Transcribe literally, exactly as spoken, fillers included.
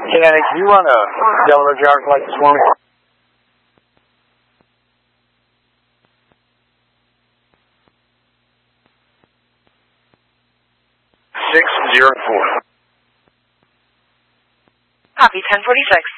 Kenny, can you run a yellow driver's license for me? six zero four. Copy, ten forty-six.